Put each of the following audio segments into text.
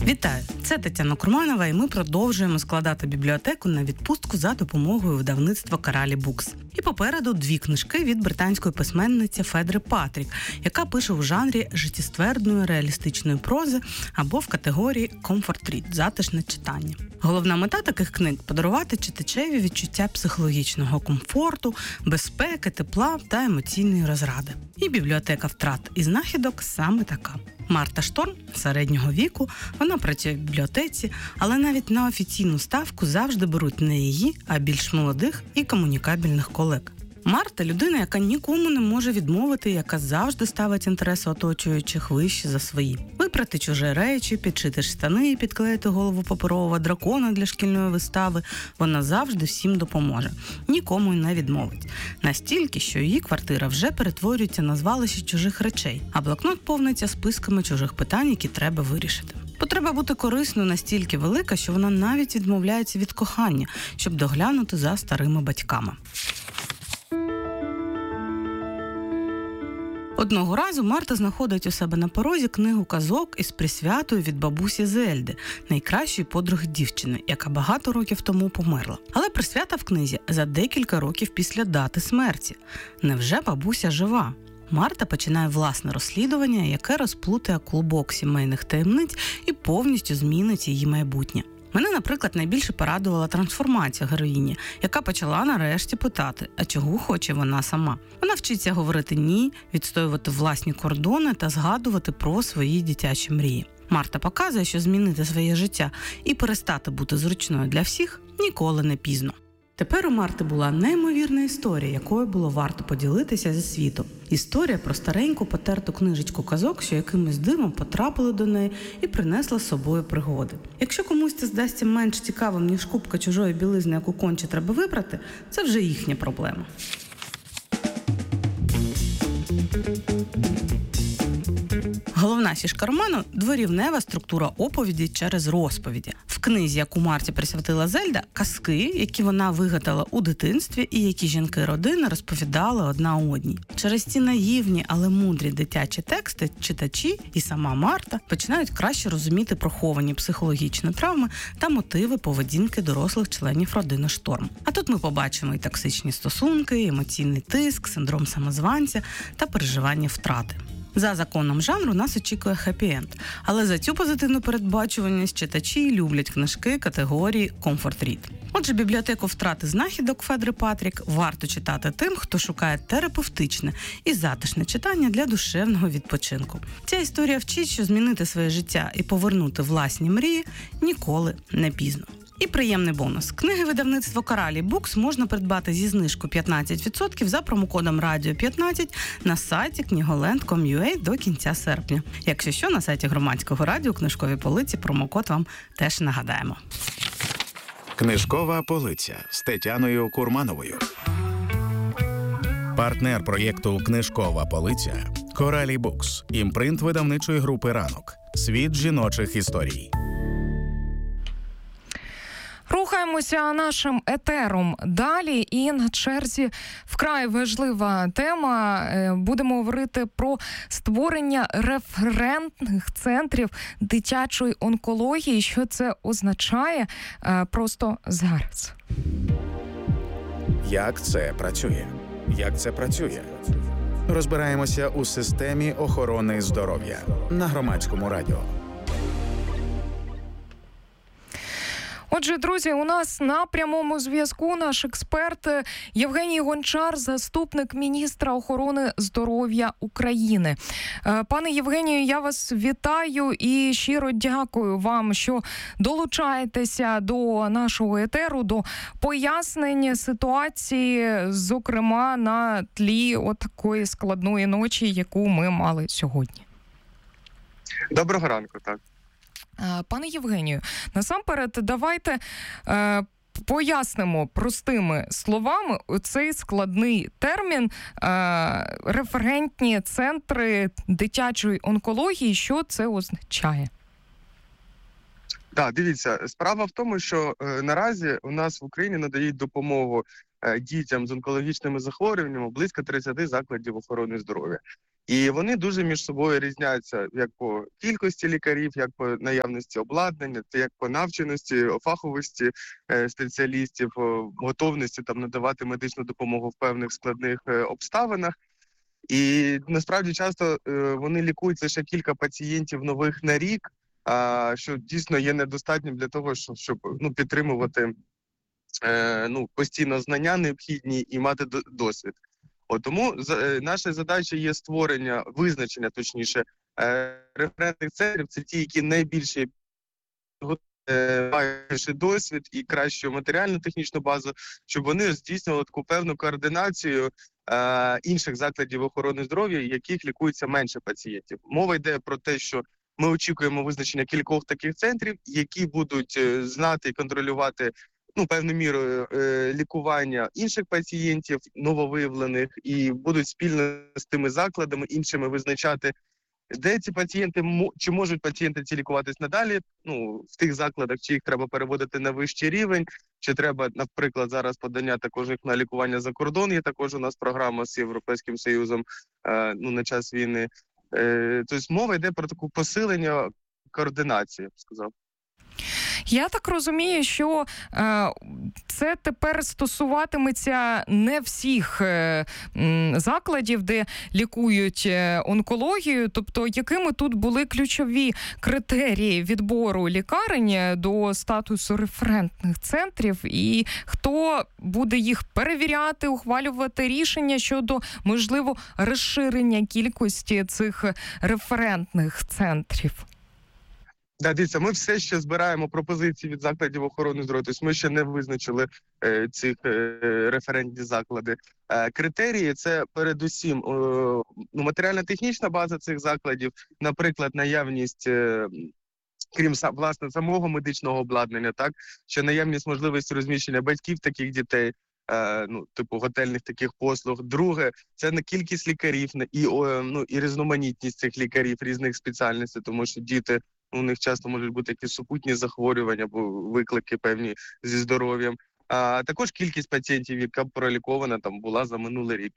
Вітаю! Це Тетяна Курманова, і ми продовжуємо складати бібліотеку на відпустку за допомогою видавництва Коралі Букс. І попереду 2 книжки від британської письменниці Федри Патрік, яка пише у жанрі життєствердної реалістичної прози або в категорії «Comfort Read» – затишне читання. Головна мета таких книг – подарувати читачеві відчуття психологічного комфорту, безпеки, тепла та емоційної розради. І бібліотека втрат і знахідок саме така. Марта Шторм середнього віку, вона працює в бібліотеці, але навіть на офіційну ставку завжди беруть не її, а більш молодих і комунікабельних колег. Марта – людина, яка нікому не може відмовити, яка завжди ставить інтереси оточуючих вище за свої. Випрати чужі речі, підшити штани і підклеїти голову паперового дракона для шкільної вистави – вона завжди всім допоможе. Нікому й не відмовить. Настільки, що її квартира вже перетворюється на звалище чужих речей, а блокнот повниться списками чужих питань, які треба вирішити. Потреба бути корисною настільки велика, що вона навіть відмовляється від кохання, щоб доглянути за старими батьками. Одного разу Марта знаходить у себе на порозі книгу казок із присвятою від бабусі Зельди, найкращої подруги дівчини, яка багато років тому померла. Але присвята в книзі за декілька років після дати смерті. Невже бабуся жива? Марта починає власне розслідування, яке розплутає клубок сімейних таємниць і повністю змінить її майбутнє. Мене, наприклад, найбільше порадувала трансформація героїні, яка почала нарешті питати, а чого хоче вона сама. Вона вчиться говорити «ні», відстоювати власні кордони та згадувати про свої дитячі мрії. Марта показує, що змінити своє життя і перестати бути зручною для всіх ніколи не пізно. Тепер у Марти була неймовірна історія, якою було варто поділитися зі світом. Історія про стареньку потерту книжечку казок, що якимось дивом потрапили до неї і принесла з собою пригоди. Якщо комусь це здасться менш цікавим, ніж купка чужої білизни, яку конче треба випрати, це вже їхня проблема. Головна фішка роману – дворівнева структура оповіді через розповіді. В книзі, яку Марті присвятила Зельда, казки, які вона вигадала у дитинстві і які жінки родини розповідали одна одній. Через ці наївні, але мудрі дитячі тексти читачі і сама Марта починають краще розуміти приховані психологічні травми та мотиви поведінки дорослих членів родини Шторм. А тут ми побачимо і токсичні стосунки, і емоційний тиск, синдром самозванця та переживання втрати. За законом жанру нас очікує хеппі-енд, але за цю позитивну передбачуваність читачі люблять книжки категорії «Comfort Read». Отже, бібліотеку втрати знахідок Федри Патрік варто читати тим, хто шукає терапевтичне і затишне читання для душевного відпочинку. Ця історія вчить, що змінити своє життя і повернути власні мрії ніколи не пізно. І приємний бонус. Книги видавництва Коралі Букс можна придбати зі знижкою 15% за промокодом «Радіо15» на сайті knigoland.com.ua до кінця серпня. Якщо що, на сайті Громадського радіо книжкові полиці промокод вам теж нагадаємо. Книжкова полиця з Тетяною Курмановою. Партнер проєкту «Книжкова полиця» – Коралі Букс, імпринт видавничої групи «Ранок». Світ жіночих історій. Рухаємося нашим етером далі, і на черзі вкрай важлива тема. Будемо говорити про створення референтних центрів дитячої онкології. Що це означає просто зараз? Як це працює? Як це працює? Розбираємося у системі охорони здоров'я на Громадському радіо. Отже, друзі, у нас на прямому зв'язку наш експерт Євгеній Гончар, заступник міністра охорони здоров'я України. Пане Євгенію, я вас вітаю і щиро дякую вам, що долучаєтеся до нашого етеру, до пояснення ситуації, зокрема на тлі такої складної ночі, яку ми мали сьогодні. Доброго ранку, так. Пане Євгенію, насамперед давайте пояснимо простими словами цей складний термін референтні центри дитячої онкології. Що це означає? Так, дивіться, справа в тому, що наразі у нас в Україні надають допомогу дітям з онкологічними захворюваннями близько 30 закладів охорони здоров'я. І вони дуже між собою різняться як по кількості лікарів, як по наявності обладнання, як по навченості, фаховості спеціалістів, готовності там надавати медичну допомогу в певних складних обставинах. І насправді часто вони лікують лише кілька пацієнтів нових на рік, що дійсно є недостатнім для того, щоб підтримувати постійно знання необхідні і мати досвід. Тому наша задача є визначення, референтних центрів. Це ті, які найбільше мають досвід і кращу матеріально-технічну базу, щоб вони здійснювали таку певну координацію інших закладів охорони здоров'я, яких лікується менше пацієнтів. Мова йде про те, що ми очікуємо визначення кількох таких центрів, які будуть знати і контролювати певною мірою лікування інших пацієнтів, нововиявлених, і будуть спільно з тими закладами іншими визначати, де ці пацієнти, чи можуть пацієнти ці лікуватись надалі, в тих закладах, чи їх треба переводити на вищий рівень, чи треба, наприклад, зараз подання також їх на лікування за кордон. Є також у нас програма з Європейським Союзом на час війни. Тобто мова йде про таке посилення координації, я б сказав. Я так розумію, що це тепер стосуватиметься не всіх закладів, де лікують онкологію. Тобто, якими тут були ключові критерії відбору лікарень до статусу референтних центрів, і хто буде їх перевіряти, ухвалювати рішення щодо, можливо, розширення кількості цих референтних центрів? Дивіться, ми все ще збираємо пропозиції від закладів охорони здоров'я, тобто ми ще не визначили цих референтні заклади. Критерії – це передусім матеріально-технічна база цих закладів, наприклад, наявність, крім власне самого медичного обладнання, ще наявність можливості розміщення батьків таких дітей, типу готельних таких послуг. Друге, це на кількість лікарів і різноманітність цих лікарів різних спеціальностей, тому що діти, у них часто можуть бути якісь супутні захворювання або виклики певні зі здоров'ям. А також кількість пацієнтів, яка пролікована була за минулий рік.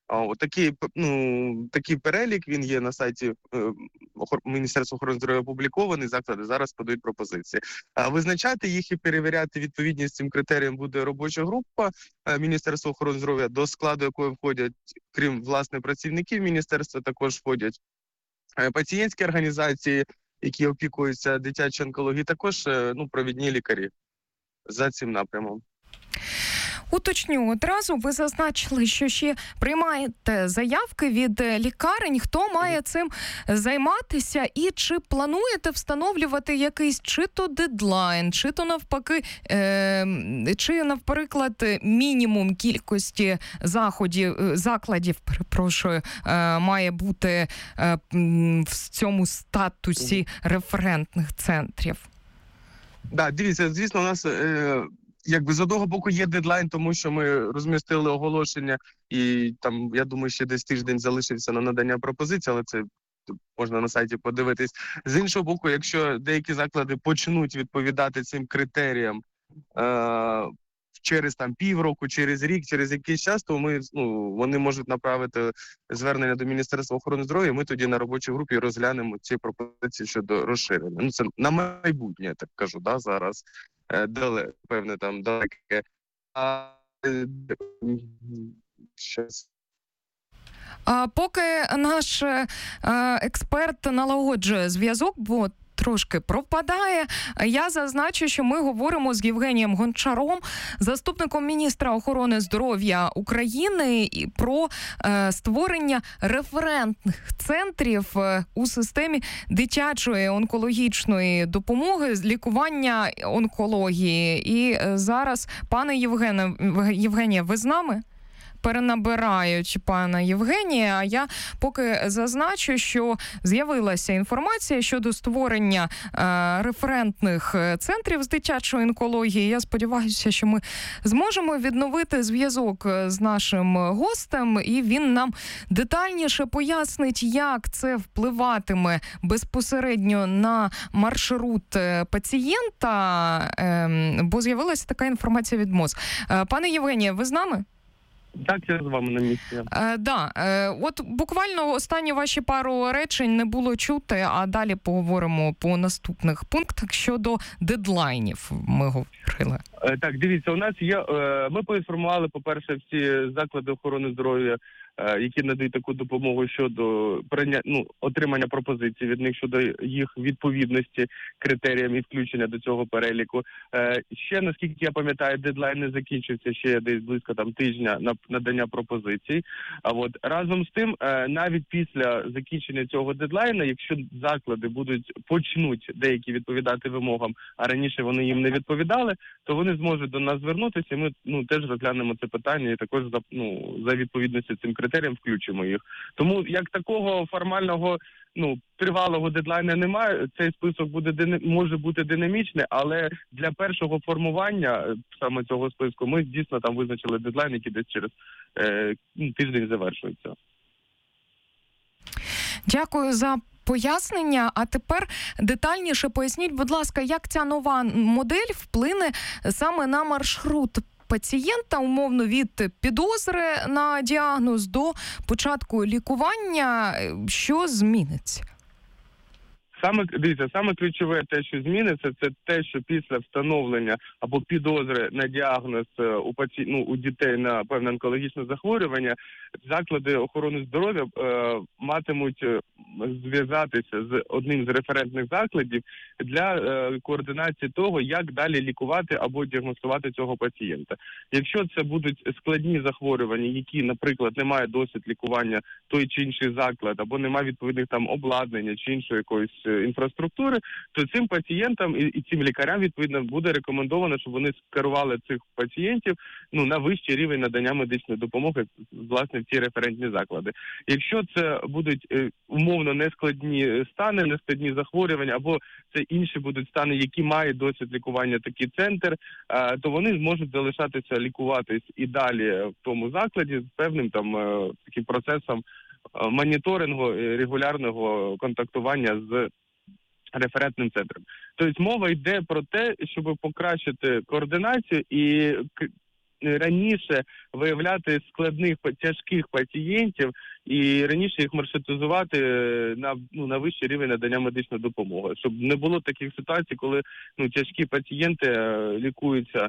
Такий перелік, він є на сайті Міністерства охорони здоров'я опублікований, заклади зараз подають пропозиції. Визначати їх і перевіряти відповідність цим критеріям буде робоча група Міністерства охорони здоров'я, до складу якої входять, крім власне працівників міністерства, також входять пацієнтські організації, які опікуються дитячою онкологією, також провідні лікарі за цим напрямом. Уточню одразу, ви зазначили, що ще приймаєте заявки від лікарень. Хто має цим займатися і чи плануєте встановлювати якийсь чи то дедлайн, чи то навпаки, чи, наприклад, мінімум кількості закладів, має бути в цьому статусі референтних центрів? Дивіться, звісно, у нас з одного боку є дедлайн, тому що ми розмістили оголошення і я думаю, ще десь тиждень залишився на надання пропозицій, але це можна на сайті подивитись. З іншого боку, якщо деякі заклади почнуть відповідати цим критеріям через півроку, через рік, через якийсь час, то вони можуть направити звернення до Міністерства охорони здоров'я, і ми тоді на робочій групі розглянемо ці пропозиції щодо розширення. Це на майбутнє, я так кажу, зараз. Певне далеке. Поки наш експерт налагоджує зв'язок, бо трошки пропадає, я зазначу, що ми говоримо з Євгенієм Гончаром, заступником міністра охорони здоров'я України, про створення референтних центрів у системі дитячої онкологічної допомоги, лікування онкології. І зараз, пане Євгенія, ви з нами? перенабирають пана Євгенія. А я поки зазначу, що з'явилася інформація щодо створення референтних центрів з дитячої онкології. Я сподіваюся, що ми зможемо відновити зв'язок з нашим гостем, і він нам детальніше пояснить, як це впливатиме безпосередньо на маршрут пацієнта, бо з'явилася така інформація від МОЗ. Пане Євгенія, ви з нами? Так, я з вами на місці. От буквально останні ваші пару речень не було чути, а далі поговоримо по наступних пунктах щодо дедлайнів. Ми говорили. Так, дивіться, у нас є, ми поінформували, по-перше, всі заклади охорони здоров'я, які надають таку допомогу щодо отримання пропозицій від них щодо їх відповідності критеріям і включення до цього переліку. Ще, наскільки я пам'ятаю, дедлайн не закінчився, ще десь близько тижня на надання пропозицій. А от разом з тим, навіть після закінчення цього дедлайну, якщо заклади почнуть деякі відповідати вимогам, а раніше вони їм не відповідали, то вони зможуть до нас звернутися, і ми теж розглянемо це питання і також за відповідністю цим критеріям включимо їх. Тому як такого формального тривалого дедлайну немає, цей список може бути динамічний, але для першого формування саме цього списку ми дійсно там визначили дедлайн, який десь через тиждень завершується. Дякую за пояснення. А тепер детальніше поясніть, будь ласка, як ця нова модель вплине саме на маршрут пацієнта, умовно, від підозри на діагноз до початку лікування. Що зміниться? Саме ключове те, що зміниться, це те, що після встановлення або підозри на діагноз у дітей на певне онкологічне захворювання, заклади охорони здоров'я матимуть зв'язатися з одним з референтних закладів для координації того, як далі лікувати або діагностувати цього пацієнта. Якщо це будуть складні захворювання, які, наприклад, не мають досвід лікування той чи інший заклад, або немає відповідних обладнання чи іншої якоїсь інфраструктури, то цим пацієнтам і цим лікарям, відповідно, буде рекомендовано, щоб вони скерували цих пацієнтів на вищий рівень надання медичної допомоги, власне, в ці референтні заклади. Якщо це будуть умовно нескладні стани, нескладні захворювання, або це інші будуть стани, які мають досвід лікування такий центр, то вони зможуть залишатися лікуватись і далі в тому закладі з певним таким процесом моніторингу, регулярного контактування з референтним центром. Тобто мова йде про те, щоб покращити координацію і раніше виявляти складних, тяжких пацієнтів і раніше їх маршрутизувати на вищий рівень надання медичної допомоги. Щоб не було таких ситуацій, коли тяжкі пацієнти лікуються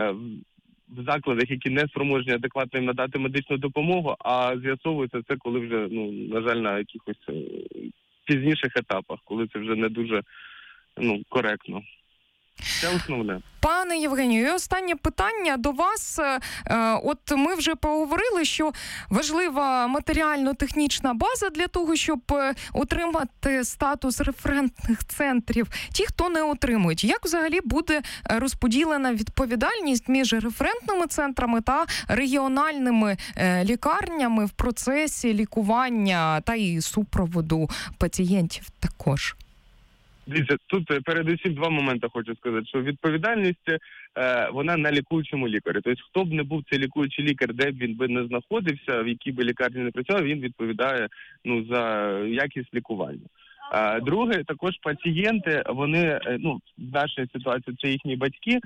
в закладах, які не спроможні адекватно їм надати медичну допомогу, а з'ясовується це, коли вже, на жаль, на якихось пізніших етапах, коли це вже не дуже коректно. Це основне. Пане Євгенію, і останнє питання до вас. От ми вже поговорили, що важлива матеріально-технічна база для того, щоб отримати статус референтних центрів. Ті, хто не отримують, як взагалі буде розподілена відповідальність між референтними центрами та регіональними лікарнями в процесі лікування та і супроводу пацієнтів також? Дивіться, тут передусім два моменти хочу сказати, що відповідальність, вона на лікуючому лікарі. Тобто, хто б не був цей лікуючий лікар, де б він би не знаходився, в якій би лікарні не працював, він відповідає за якість лікування. Друге, також пацієнти, вони, в нашій ситуації це їхні батьки,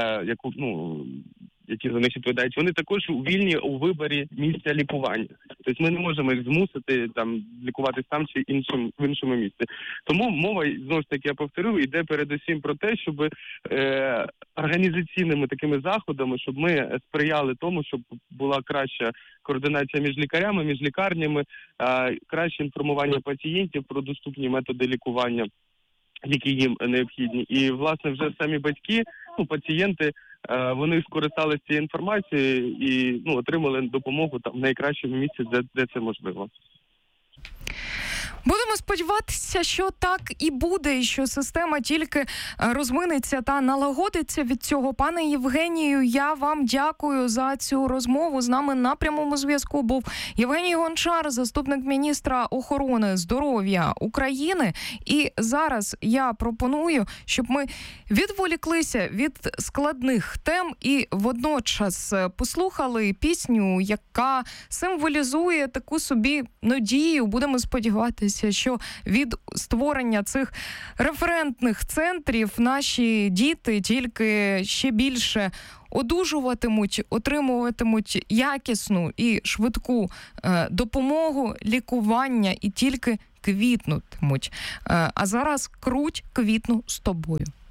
які за них відповідають, вони також вільні у виборі місця лікування. Тобто ми не можемо їх змусити лікуватись там чи в іншому місці. Тому мова, знову ж таки, я повторю, йде передусім про те, щоб організаційними такими заходами, щоб ми сприяли тому, щоб була краща координація між лікарями, між лікарнями, краще інформування пацієнтів про доступні методи лікування, які їм необхідні. І, власне, вже самі батьки, пацієнти, вони скористалися цією інформацією і отримали допомогу в найкращому місці, де це можливо. Будемо сподіватися, що так і буде, і що система тільки розвинеться та налагодиться від цього. Пане Євгенію, я вам дякую за цю розмову. З нами на прямому зв'язку був Євгеній Гончар, заступник міністра охорони здоров'я України. І зараз я пропоную, щоб ми відволіклися від складних тем і водночас послухали пісню, яка символізує таку собі надію. Будемо сподіватися, що від створення цих референтних центрів наші діти тільки ще більше одужуватимуть, отримуватимуть якісну і швидку допомогу, лікування і тільки квітнутимуть. А зараз круть квітну з тобою.